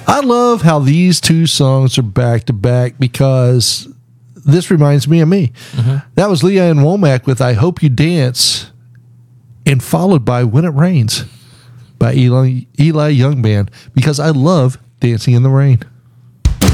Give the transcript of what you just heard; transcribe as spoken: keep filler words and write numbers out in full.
I love how these two songs are back to back because this reminds me of me. Mm-hmm. That was Leah and Womack with I Hope You Dance, and followed by When It Rains by Eli, Eli Young Band, because I love dancing in the rain.